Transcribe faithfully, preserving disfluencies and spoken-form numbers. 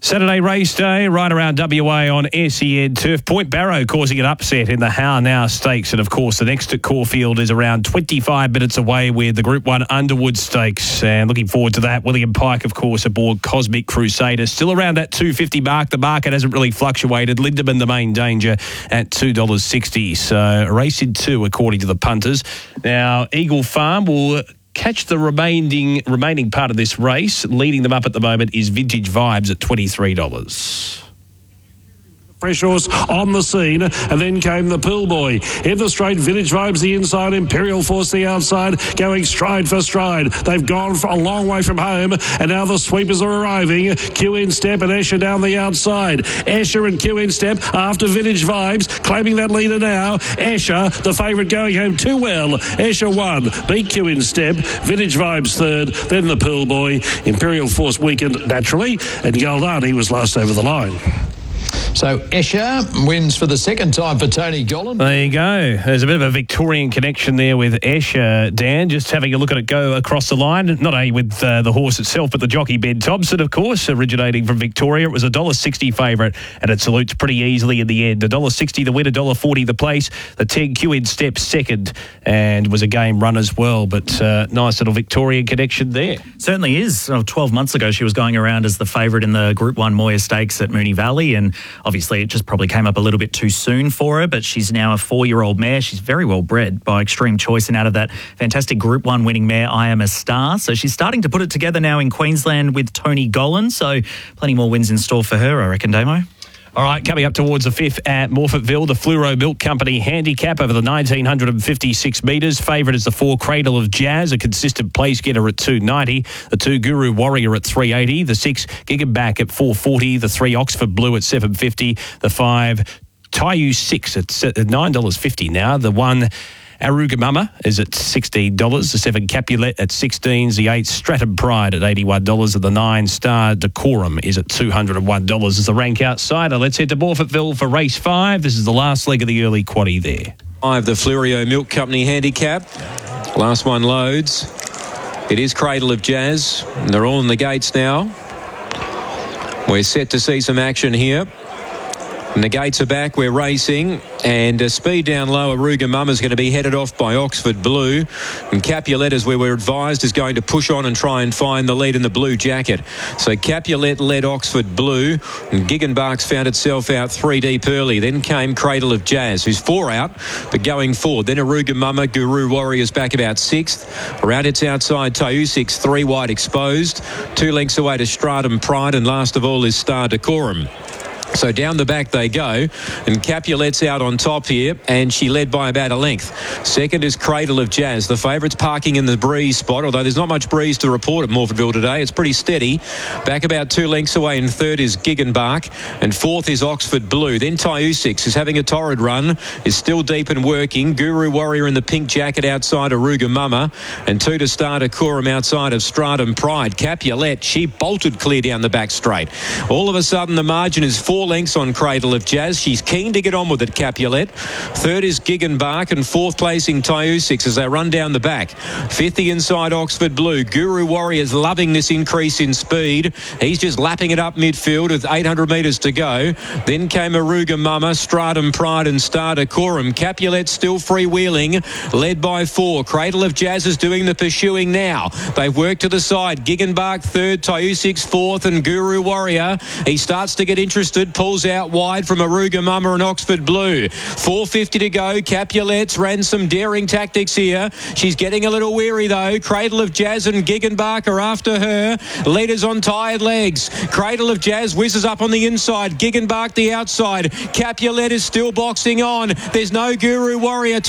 Saturday race day, right around W A on S E N Turf. Point Barrow causing an upset in the How Now Stakes. And, of course, the next at Caulfield is around twenty-five minutes away with the Group one Underwood Stakes. And looking forward to that. William Pike, of course, aboard Cosmic Crusader. Still around that two fifty mark. The market hasn't really fluctuated. Lindemann, the main danger, at two dollars sixty. So a race in two, according to the punters. Now, Eagle Farm will catch the remaining remaining part of this race. Leading them up at the moment is Vintage Vibes at twenty-three dollars. Fresh horse on the scene, and then came the Pool Boy. In the straight, Vintage Vibes the inside, Imperial Force the outside, going stride for stride. They've gone for a long way from home, and now the sweepers are arriving. Q in step and Escher down the outside. Escher and Q in step after Vintage Vibes, claiming that leader now. Escher, the favourite, going home too well. Escher won, beat Q in step. Vintage Vibes third, then the Pool Boy. Imperial Force weakened naturally, and Goldani was last over the line. So Escher wins for the second time for Tony Gollan. There you go. There's a bit of a Victorian connection there with Escher, Dan. Just having a look at it go across the line, not only with uh, the horse itself, but the jockey Ben Thompson, of course, originating from Victoria. It was a one dollar sixty favourite, and it salutes pretty easily in the end. one dollar sixty the win, one dollar forty the place. The ten Q in step second, and was a game run as well. But uh, nice little Victorian connection there. Certainly is. Oh, twelve months ago, she was going around as the favourite in the Group one Moir Stakes at Moonee Valley, and obviously, it just probably came up a little bit too soon for her, but she's now a four-year-old mare. She's very well bred by Extreme Choice, and out of that fantastic Group one winning mare, I Am a Star. So she's starting to put it together now in Queensland with Tony Gollan. So plenty more wins in store for her, I reckon, Damo. All right, coming up towards the fifth at Morphettville, the Fluoro Milk Company handicap over the one thousand nine hundred fifty-six metres. Favourite is the four Cradle of Jazz, a consistent place getter at two ninety. The two Guru Warrior at three eighty. The six Gigaback at four forty. The three Oxford Blue at seven fifty. The five Taiyu six at nine dollars fifty now. The one Aruga Mama is at sixteen dollars. The seven Capulet at sixteen dollars. The eight Stratum Pride at eighty-one dollars. And the nine Star Decorum is at two hundred one dollars as the rank outsider. Let's head to Morphettville for race five. This is the last leg of the early quaddie there. Five, the Fluoro Milk Company handicap. Last one loads. It is Cradle of Jazz. They're all in the gates now. We're set to see some action here. And the gates are back, we're racing, and uh, speed down low, Aruga Mama's going to be headed off by Oxford Blue, and Capulet, as we were advised, is going to push on and try and find the lead in the blue jacket. So Capulet led Oxford Blue, and Giggenbach's found itself out three deep early. Then came Cradle of Jazz, who's four out, but going forward. Then Aruga Mama, Guru Warrior's back about sixth. Around its outside, Taiyu six, three wide exposed. Two lengths away to Stratum Pride, and last of all is Star Decorum. So down the back they go, and Capulet's out on top here, and she led by about a length. Second is Cradle of Jazz. The favourite's parking in the breeze spot, although there's not much breeze to report at Morphettville today. It's pretty steady. Back about two lengths away, and third is Giggenbach, and fourth is Oxford Blue. Then Taiyu six is having a torrid run, is still deep and working. Guru Warrior in the pink jacket outside Aruga Mama, and two to Star Decorum outside of Stratum Pride. Capulet, she bolted clear down the back straight. All of a sudden, the margin is four lengths on Cradle of Jazz. She's keen to get on with it, Capulet. Third is Giggenbach, and fourth placing Taiyu six as they run down the back. Fifth, the inside Oxford Blue. Guru Warrior's loving this increase in speed. He's just lapping it up midfield with eight hundred metres to go. Then came Aruga Mama, Stratum Pride and Star Decorum. Capulet still freewheeling, led by four. Cradle of Jazz is doing the pursuing now. They've worked to the side. Giggenbach third, Taiyu six fourth, and Guru Warrior, he starts to get interested, pulls out wide from Aruga Mama and Oxford Blue. four fifty to go. Capulet's ran some daring tactics here. She's getting a little weary though. Cradle of Jazz and Giggenbach are after her. Leaders on tired legs. Cradle of Jazz whizzes up on the inside. Giggenbach the outside. Capulet is still boxing on. There's no Guru Warrior.